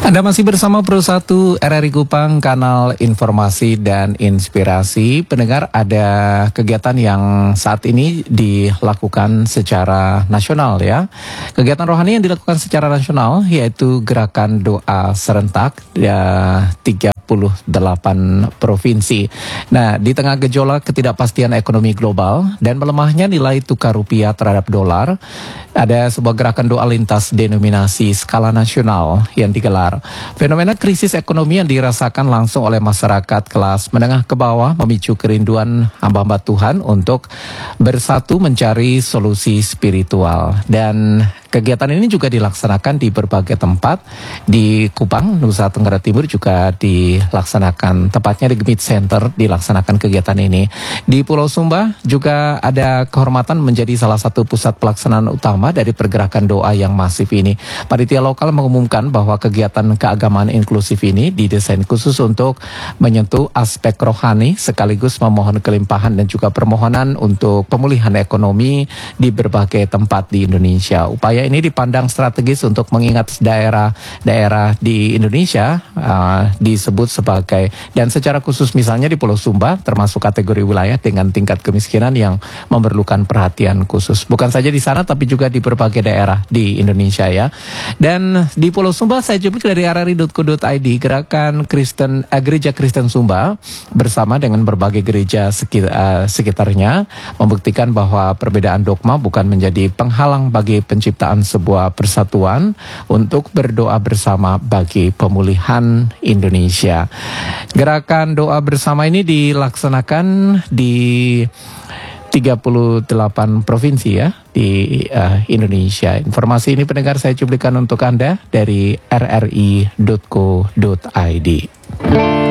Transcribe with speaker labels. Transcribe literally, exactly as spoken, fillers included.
Speaker 1: Anda masih bersama Pro satu R R I Kupang, kanal informasi dan inspirasi. Pendengar, ada kegiatan yang saat ini dilakukan secara nasional ya. Kegiatan rohani yang dilakukan secara nasional yaitu gerakan doa serentak ya, tiga puluh delapan provinsi. Nah, di tengah gejolak ketidakpastian ekonomi global dan melemahnya nilai tukar rupiah terhadap dolar, ada sebuah gerakan doa lintas denominasi skala nasional yang digelar. Fenomena krisis ekonomi yang dirasakan langsung oleh masyarakat kelas menengah ke bawah memicu kerinduan hamba-hamba Tuhan untuk bersatu mencari solusi spiritual. Dan kegiatan ini juga dilaksanakan di berbagai tempat. Di Kupang, Nusa Tenggara Timur juga dilaksanakan, tepatnya di Gemit Center dilaksanakan kegiatan ini. Di Pulau Sumba juga ada kehormatan menjadi salah satu pusat pelaksanaan utama dari pergerakan doa yang masif ini. Panitia lokal mengumumkan bahwa kegiatan keagamaan inklusif ini didesain khusus untuk menyentuh aspek rohani sekaligus memohon kelimpahan dan juga permohonan untuk pemulihan ekonomi di berbagai tempat di Indonesia. Upaya ini dipandang strategis untuk mengingat daerah-daerah di Indonesia uh, disebut sebagai, dan secara khusus misalnya di Pulau Sumba termasuk kategori wilayah dengan tingkat kemiskinan yang memerlukan perhatian khusus. Bukan saja di sana tapi juga di berbagai daerah di Indonesia ya. Dan di Pulau Sumba saya juplik dari r r i dot co dot i d, gerakan Kristen uh, Gereja Kristen Sumba bersama dengan berbagai gereja sekit, uh, sekitarnya membuktikan bahwa perbedaan dogma bukan menjadi penghalang bagi penciptaan sebuah persatuan untuk berdoa bersama bagi pemulihan Indonesia. Gerakan doa bersama ini dilaksanakan di tiga puluh delapan provinsi ya di uh, Indonesia. Informasi ini pendengar saya cuplikan untuk Anda dari r r i dot co dot i d.